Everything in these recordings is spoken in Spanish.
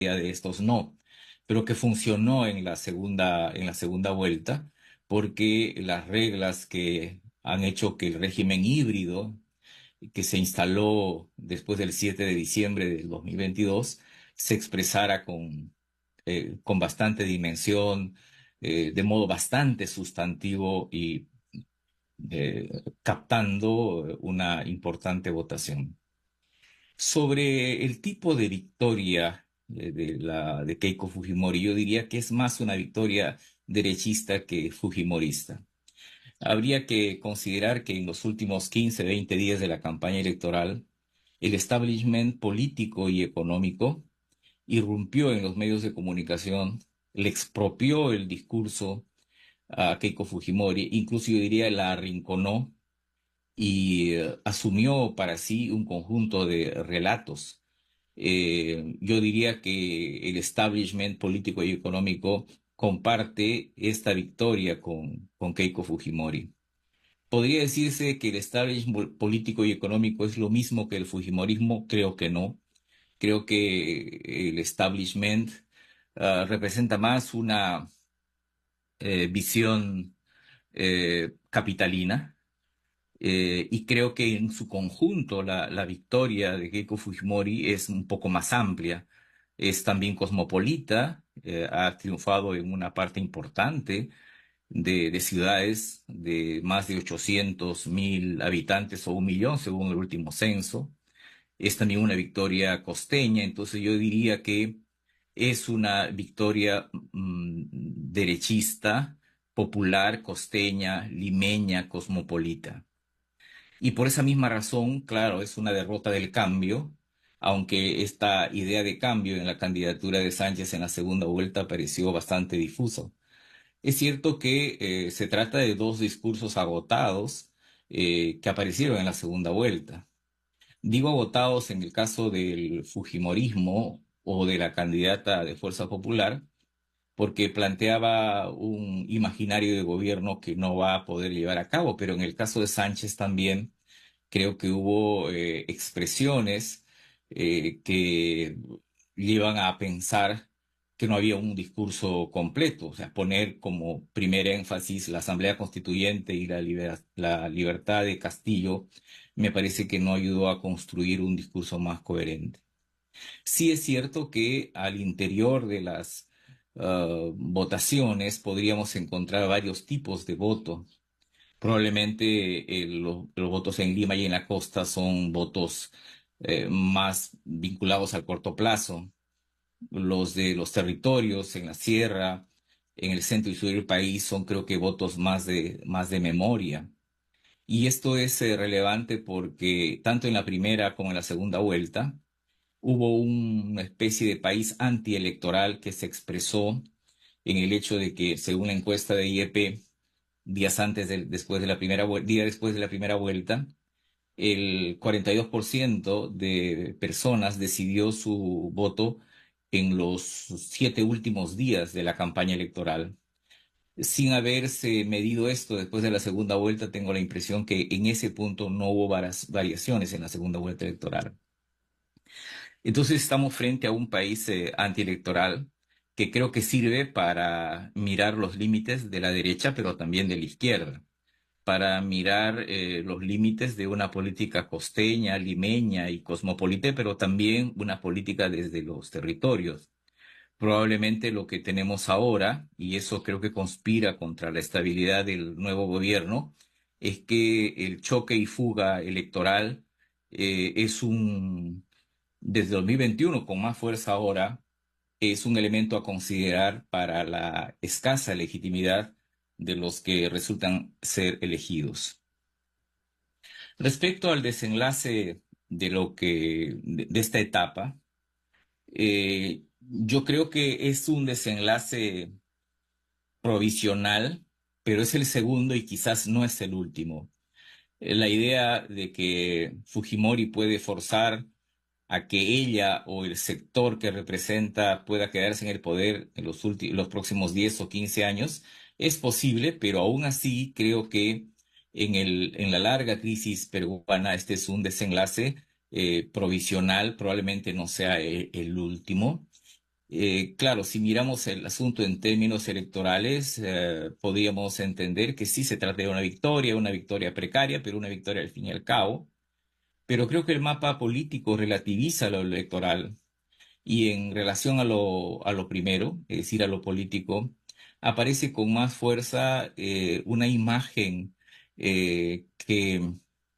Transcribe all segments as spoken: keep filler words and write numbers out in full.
de estos no, pero que funcionó en la segunda, en la segunda vuelta, porque las reglas que han hecho que el régimen híbrido que se instaló después del siete de diciembre del dos mil veintidós se expresara con, eh, con bastante dimensión, eh, de modo bastante sustantivo y eh, captando una importante votación. Sobre el tipo de victoria de, de la, de Keiko Fujimori, yo diría que es más una victoria derechista que fujimorista. Habría que considerar que en los últimos quince, veinte días de la campaña electoral, el establishment político y económico irrumpió en los medios de comunicación, le expropió el discurso a Keiko Fujimori, incluso yo diría la arrinconó y eh, asumió para sí un conjunto de relatos. Eh, yo diría que el establishment político y económico comparte esta victoria con, con Keiko Fujimori. ¿Podría decirse que el establishment político y económico es lo mismo que el fujimorismo? Creo que no. Creo que el establishment ah, representa más una eh, visión eh, capitalina, eh, y creo que en su conjunto la, la victoria de Keiko Fujimori es un poco más amplia. Es también cosmopolita, eh, ha triunfado en una parte importante de, de ciudades de más de ochocientos mil habitantes o un millón según el último censo. Es también una victoria costeña, entonces yo diría que es una victoria mm, derechista, popular, costeña, limeña, cosmopolita. Y por esa misma razón, claro, es una derrota del cambio, aunque esta idea de cambio en la candidatura de Sánchez en la segunda vuelta pareció bastante difuso. Es cierto que eh, se trata de dos discursos agotados eh, que aparecieron en la segunda vuelta. Digo agotados en el caso del fujimorismo o de la candidata de Fuerza Popular, porque planteaba un imaginario de gobierno que no va a poder llevar a cabo, pero en el caso de Sánchez también creo que hubo eh, expresiones eh, que llevan a pensar que no había un discurso completo, o sea, poner como primer énfasis la Asamblea Constituyente y la, liber- la libertad de Castillo, me parece que no ayudó a construir un discurso más coherente. Sí es cierto que al interior de las ah, votaciones podríamos encontrar varios tipos de voto. Probablemente eh, lo- los votos en Lima y en la costa son votos eh, más vinculados al corto plazo. Los de los territorios en la sierra, en el centro y sur del país son creo que votos más de, más de memoria. Y esto es eh, relevante porque tanto en la primera como en la segunda vuelta hubo una especie de país antielectoral que se expresó en el hecho de que, según la encuesta de I E P, días antes de, después de la primera, vuel- día después de la primera vuelta, el cuarenta y dos por ciento de personas decidió su voto en los siete últimos días de la campaña electoral. Sin haberse medido esto después de la segunda vuelta, tengo la impresión que en ese punto no hubo varas- variaciones en la segunda vuelta electoral. Entonces estamos frente a un país eh, antielectoral que creo que sirve para mirar los límites de la derecha, pero también de la izquierda, para mirar eh, los límites de una política costeña, limeña y cosmopolita, pero también una política desde los territorios. Probablemente lo que tenemos ahora, y eso creo que conspira contra la estabilidad del nuevo gobierno, es que el choque y fuga electoral eh, es un, desde dos mil veintiuno con más fuerza ahora, es un elemento a considerar para la escasa legitimidad de los que resultan ser elegidos. Respecto al desenlace de lo que, de, de esta etapa, eh, yo creo que es un desenlace provisional, pero es el segundo y quizás no es el último. Eh, La idea de que Fujimori puede forzar a que ella o el sector que representa pueda quedarse en el poder en los últimos, los próximos diez o quince años es posible, pero aún así creo que en el, en la larga crisis peruana este es un desenlace eh, provisional, probablemente no sea el, el último. Eh, claro, si miramos el asunto en términos electorales, eh, podríamos entender que sí se trata de una victoria, una victoria precaria, pero una victoria al fin y al cabo. Pero creo que el mapa político relativiza lo electoral y en relación a lo, a lo primero, es decir, a lo político, aparece con más fuerza eh, una imagen eh, que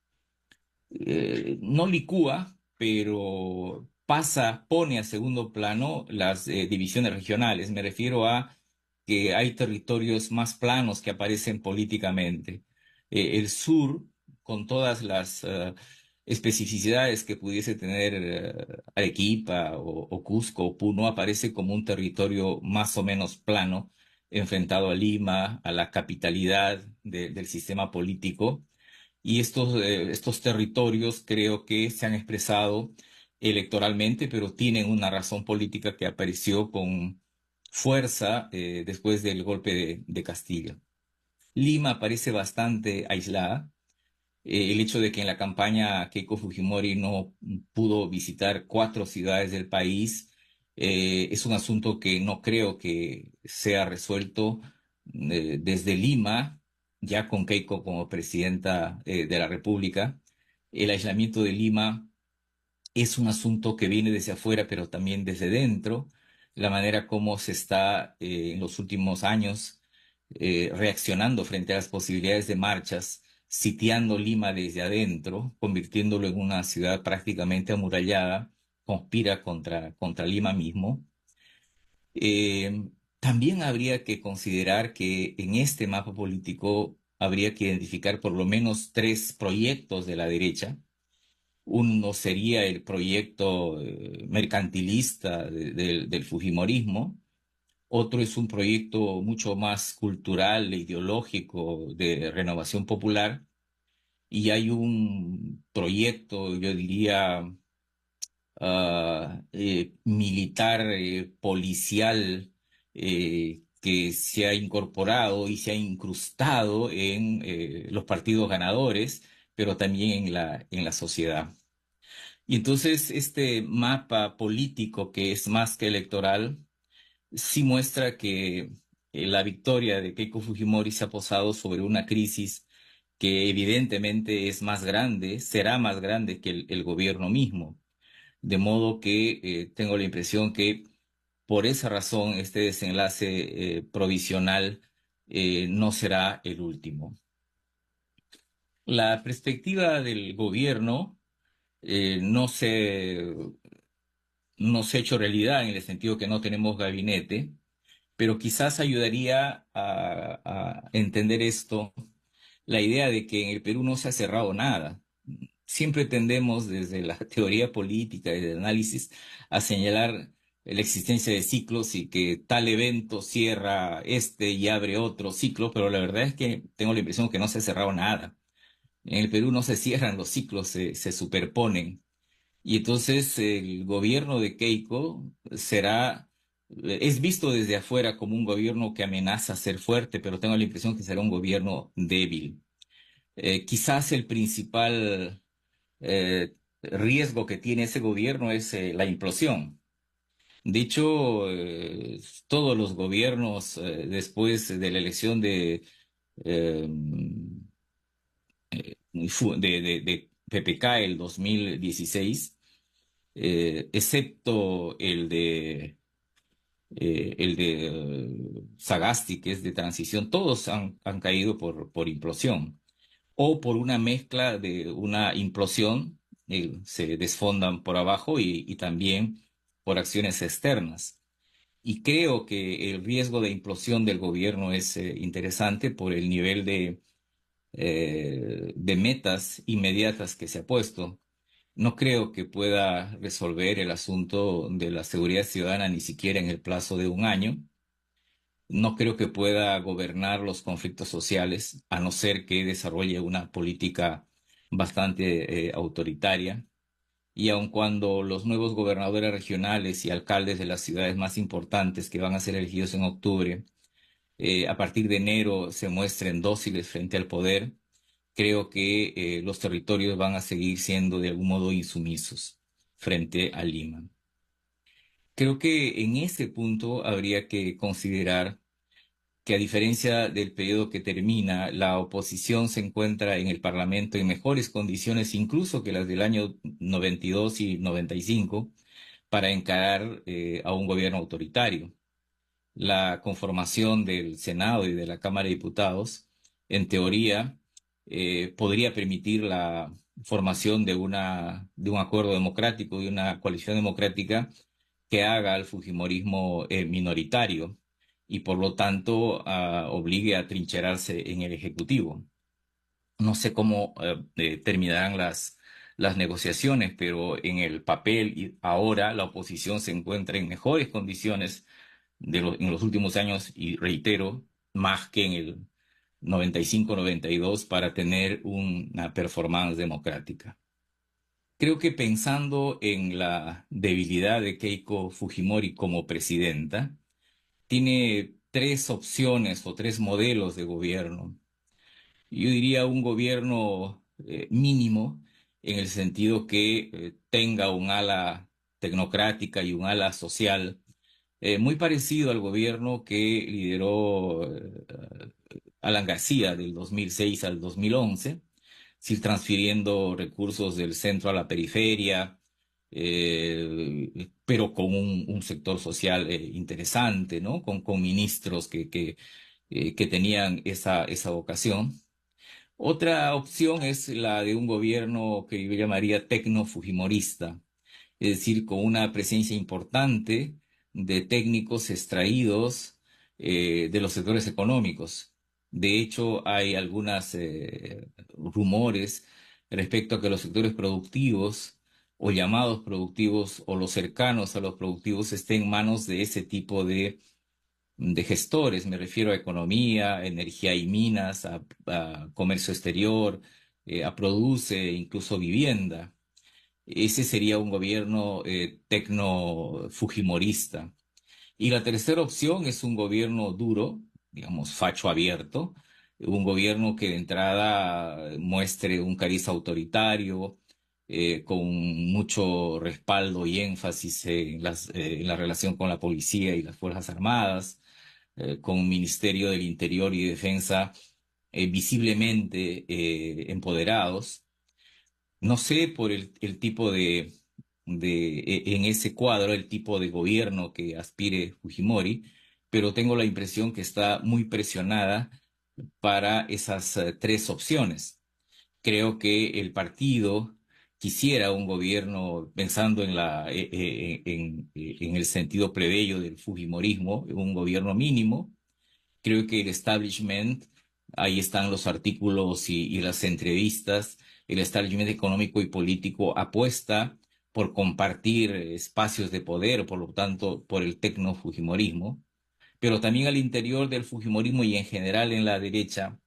eh, no licúa, pero pasa, pone a segundo plano las eh, divisiones regionales. Me refiero a que hay territorios más planos que aparecen políticamente. Eh, el sur, con todas las eh, especificidades que pudiese tener eh, Arequipa o, o Cusco o Puno, aparece como un territorio más o menos plano, enfrentado a Lima, a la capitalidad de- del sistema político y estos, eh, estos territorios creo que se han expresado electoralmente, pero tienen una razón política que apareció con fuerza eh, después del golpe de, de Castilla. Lima parece bastante aislada. Eh, el hecho de que en la campaña Keiko Fujimori no pudo visitar cuatro ciudades del país eh, es un asunto que no creo que sea resuelto eh, desde Lima, ya con Keiko como presidenta eh, de la República. El aislamiento de Lima es un asunto que viene desde afuera, pero también desde dentro. La manera como se está eh, en los últimos años eh, reaccionando frente a las posibilidades de marchas, sitiando Lima desde adentro, convirtiéndolo en una ciudad prácticamente amurallada, conspira contra, contra Lima mismo. Eh, También habría que considerar que en este mapa político habría que identificar por lo menos tres proyectos de la derecha. Uno sería el proyecto eh, mercantilista de- del del Fujimorismo. Otro es un proyecto mucho más cultural e ideológico de renovación popular. Y hay un proyecto, yo diría, ah, eh, militar, eh, policial, eh, que se ha incorporado y se ha incrustado en eh, los partidos ganadores, pero también en la, en la sociedad. Y entonces este mapa político que es más que electoral, sí muestra que eh, la victoria de Keiko Fujimori se ha posado sobre una crisis que evidentemente es más grande, será más grande que el, el gobierno mismo. De modo que eh, tengo la impresión que por esa razón este desenlace eh, provisional eh, no será el último. La perspectiva del gobierno eh, no se no se ha hecho realidad en el sentido que no tenemos gabinete, pero quizás ayudaría a, a entender esto, la idea de que en el Perú no se ha cerrado nada. Siempre tendemos desde la teoría política y del análisis a señalar la existencia de ciclos y que tal evento cierra este y abre otro ciclo, pero la verdad es que tengo la impresión que no se ha cerrado nada. En el Perú no se cierran los ciclos, se, se superponen. Y entonces el gobierno de Keiko será, es visto desde afuera como un gobierno que amenaza ser fuerte, pero tengo la impresión que será un gobierno débil. Eh, quizás el principal eh, riesgo que tiene ese gobierno es eh, la implosión. De hecho, eh, todos los gobiernos eh, después de la elección de, eh, fu- de, de, de P P K el dos mil dieciséis, eh, excepto el de, eh, el de eh, Sagasti, que es de transición, todos han, han caído por, por implosión o por una mezcla de una implosión, eh, se desfondan por abajo y, y también por acciones externas. Y creo que el riesgo de implosión del gobierno es eh, interesante por el nivel de, eh, de metas inmediatas que se ha puesto. No creo que pueda resolver el asunto de la seguridad ciudadana ni siquiera en el plazo de un año. No creo que pueda gobernar los conflictos sociales, a no ser que desarrolle una política bastante eh, autoritaria. Y aun cuando los nuevos gobernadores regionales y alcaldes de las ciudades más importantes que van a ser elegidos en octubre, eh, a partir de enero se muestren dóciles frente al poder, creo que eh, los territorios van a seguir siendo de algún modo insumisos frente a Lima. Creo que en ese punto habría que considerar que a diferencia del periodo que termina, la oposición se encuentra en el Parlamento en mejores condiciones incluso que las del año noventa y dos y noventa y cinco para encarar eh, a un gobierno autoritario. La conformación del Senado y de la Cámara de Diputados, en teoría, eh, podría permitir la formación de una, de un acuerdo democrático, de una coalición democrática que haga al fujimorismo eh, minoritario y por lo tanto ah, obligue a trincherarse en el Ejecutivo. No sé cómo eh, eh, terminarán las, las negociaciones, pero en el papel y ahora la oposición se encuentra en mejores condiciones de lo- en los últimos años y reitero, más que en el noventa y cinco noventa y dos para tener una performance democrática. Creo que pensando en la debilidad de Keiko Fujimori como presidenta, tiene tres opciones o tres modelos de gobierno. Yo diría un gobierno eh, mínimo en el sentido que eh, tenga un ala tecnocrática y un ala social eh, muy parecido al gobierno que lideró eh, Alan García del dos mil seis al dos mil once, es transfiriendo recursos del centro a la periferia, eh, pero con un, un sector social eh, interesante, ¿no? Con, con ministros que, que, eh, que tenían esa, esa vocación. Otra opción es la de un gobierno que yo llamaría tecno-fujimorista, es decir, con una presencia importante de técnicos extraídos eh, de los sectores económicos. De hecho, hay algunos rumores respecto a que los sectores productivos o llamados productivos o los cercanos a los productivos estén en manos de ese tipo de, de gestores. Me refiero a economía, energía y minas, a, a comercio exterior, eh, a produce, incluso vivienda. Ese sería un gobierno eh, tecno-fujimorista. Y la tercera opción es un gobierno duro, digamos, facho abierto, un gobierno que de entrada muestre un cariz autoritario, eh, con mucho respaldo y énfasis en las, eh, en la relación con la policía y las Fuerzas Armadas, eh, con un Ministerio del Interior y Defensa eh, visiblemente eh, empoderados. No sé por el, el tipo de, de, e- en ese cuadro, el tipo de gobierno que aspire Fujimori, pero tengo la impresión que está muy presionada para esas eh, tres opciones. Creo que el partido quisiera un gobierno, pensando en la, e- e- en, en el sentido plebeyo del Fujimorismo, un gobierno mínimo. Creo que el establishment, ahí están los artículos y, y las entrevistas, el establishment económico y político apuesta por compartir espacios de poder, por lo tanto, por el tecno-fujimorismo, pero también al interior del fujimorismo y en general en la derecha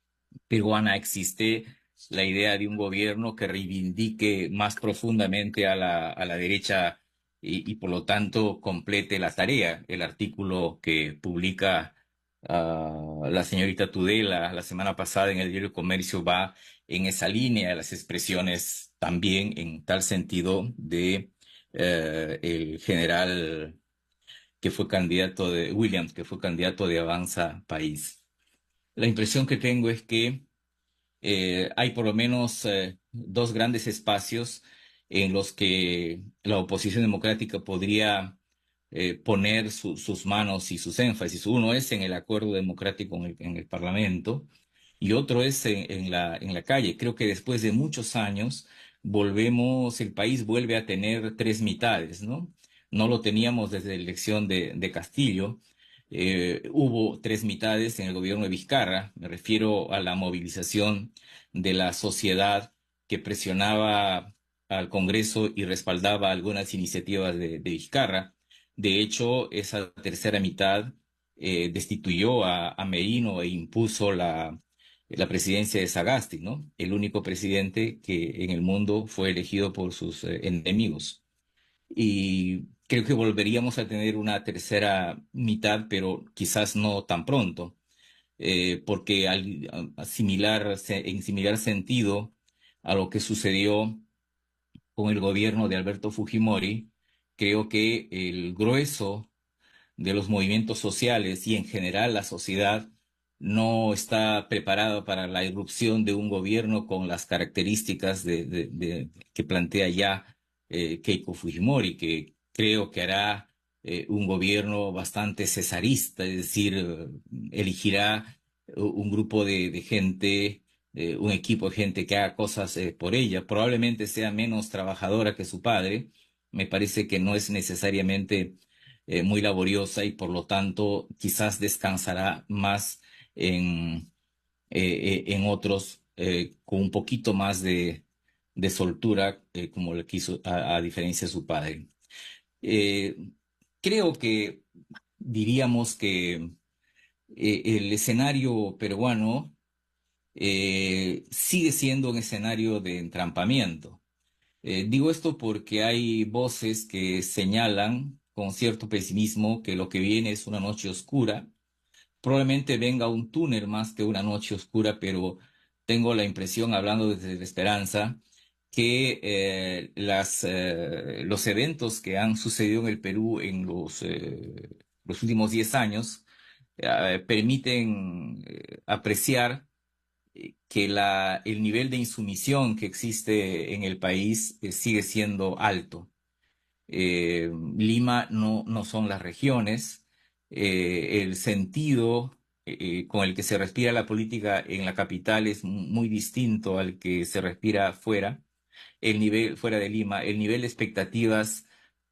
peruana existe la idea de un gobierno que reivindique más profundamente a la, a la derecha y, y por lo tanto complete la tarea. El artículo que publica ah, la señorita Tudela la semana pasada en el diario Comercio va en esa línea, las expresiones también en tal sentido de eh, el general que fue candidato de Williams, que fue candidato de Avanza País. La impresión que tengo es que eh, hay por lo menos eh, dos grandes espacios en los que la oposición democrática podría eh, poner su- sus manos y sus énfasis. Uno es en el acuerdo democrático en el, en el Parlamento y otro es en, en la, en la calle. Creo que después de muchos años volvemos, el país vuelve a tener tres mitades, ¿no? No lo teníamos desde la elección de, de Castillo. Eh, hubo tres mitades en el gobierno de Vizcarra. Me refiero a la movilización de la sociedad que presionaba al Congreso y respaldaba algunas iniciativas de, de Vizcarra. De hecho, esa tercera mitad eh, destituyó a, a Merino e impuso la, la presidencia de Sagasti, ¿no? El único presidente que en el mundo fue elegido por sus eh, enemigos. Y creo que volveríamos a tener una tercera mitad, pero quizás no tan pronto, eh, porque al, a similar, se- en similar sentido a lo que sucedió con el gobierno de Alberto Fujimori, Creo que el grueso de los movimientos sociales y en general la sociedad no está preparada para la irrupción de un gobierno con las características de, de- de- que plantea ya eh, Keiko Fujimori, que creo que hará eh, un gobierno bastante cesarista, es decir, eh, elegirá eh, un grupo de, de gente, eh, un equipo de gente que haga cosas eh, por ella. Probablemente sea menos trabajadora que su padre. Me parece que no es necesariamente eh, muy laboriosa y por lo tanto quizás descansará más en, eh, eh, en otros eh, con un poquito más de, de soltura, eh, como le quiso, a, a diferencia de su padre. Eh, Creo que diríamos que eh, el escenario peruano eh, sigue siendo un escenario de entrampamiento. Eh, digo esto porque hay voces que señalan con cierto pesimismo que lo que viene es una noche oscura. Probablemente venga un túnel más que una noche oscura, pero tengo la impresión, hablando desde la esperanza, que eh, las, eh, los eventos que han sucedido en el Perú en los, eh, los últimos diez años eh, permiten eh, apreciar eh, que la, el nivel de insumisión que existe en el país eh, sigue siendo alto. Eh, Lima no, no son las regiones. Eh, el sentido eh, con el que se respira la política en la capital es mu- muy distinto al que se respira fuera, el nivel fuera de Lima, el nivel de expectativas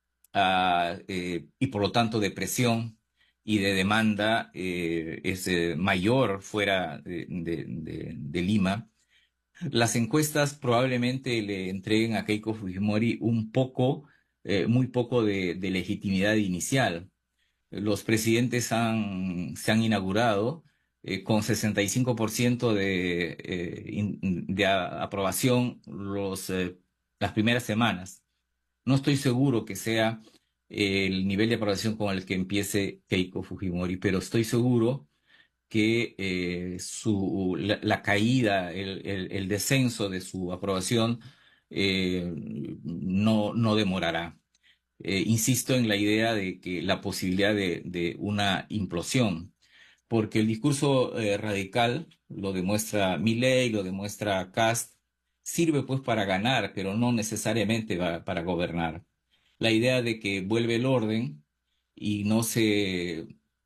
ah, eh, y por lo tanto de presión y de demanda eh, es eh, mayor fuera de, de- de- de Lima. Las encuestas probablemente le entreguen a Keiko Fujimori un poco, eh, muy poco de, de legitimidad inicial. Los presidentes han, se han inaugurado eh, con sesenta y cinco por ciento de, eh, in- de a- aprobación los, eh, las primeras semanas. No estoy seguro que sea eh, el nivel de aprobación con el que empiece Keiko Fujimori, pero estoy seguro que eh, su, la, la caída, el, el- el descenso de su aprobación eh, no, no demorará. Eh, insisto en la idea de que la posibilidad de, de una implosión, porque el discurso eh, radical lo demuestra Milei, lo demuestra Kast, sirve pues para ganar, pero no necesariamente va- para gobernar. La idea de que vuelve el orden y no se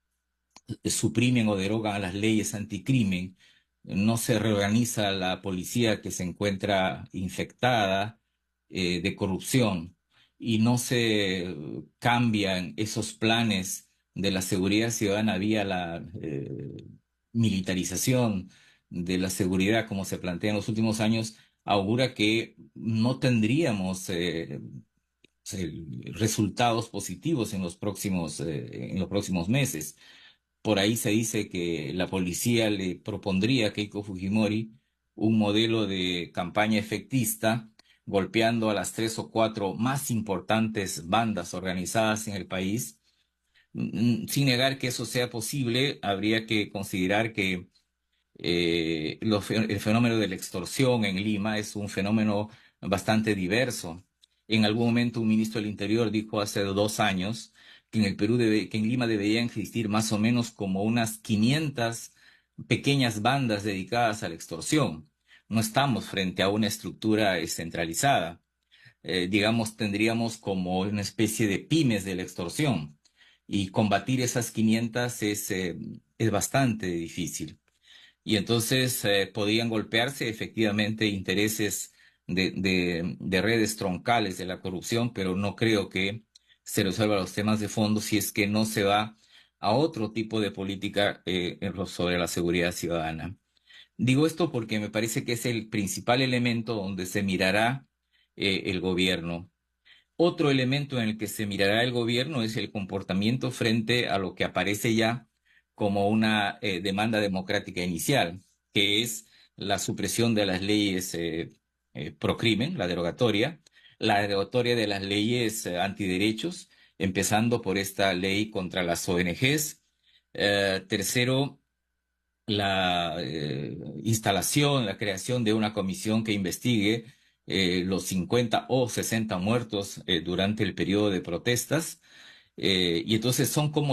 suprimen o derogan las leyes anticrimen, no se reorganiza la policía que se encuentra infectada eh, de corrupción y no se cambian esos planes de la seguridad ciudadana vía la eh, militarización de la seguridad como se plantea en los últimos años, augura que no tendríamos eh, resultados positivos en los próximos, eh, en los próximos meses. Por ahí se dice que la policía le propondría a Keiko Fujimori un modelo de campaña efectista, golpeando a las tres o cuatro más importantes bandas organizadas en el país. Mm, Sin negar que eso sea posible, habría que considerar que eh, lo fe- el fenómeno de la extorsión en Lima es un fenómeno bastante diverso. En algún momento un ministro del Interior dijo hace dos años que en el Perú debe- que en Lima deberían existir más o menos como unas quinientas pequeñas bandas dedicadas a la extorsión. No estamos frente a una estructura eh, centralizada. Eh, digamos, tendríamos como una especie de pymes de la extorsión. Y combatir esas quinientas es, eh, es bastante difícil. Y entonces eh, podían golpearse efectivamente intereses de, de, de redes troncales de la corrupción, pero no creo que se resuelvan los temas de fondo si es que no se va a otro tipo de política eh, en lo- sobre la seguridad ciudadana. Digo esto porque me parece que es el principal elemento donde se mirará eh, el gobierno. Otro elemento en el que se mirará el gobierno es el comportamiento frente a lo que aparece ya como una eh, demanda democrática inicial, que es la supresión de las leyes eh, eh, pro crimen, la derogatoria, la derogatoria de las leyes eh, antiderechos, empezando por esta ley contra las O N Ges. Eh, tercero, la eh, instalación, la creación de una comisión que investigue eh, los cincuenta o sesenta muertos eh, durante el periodo de protestas. Eh, y entonces son como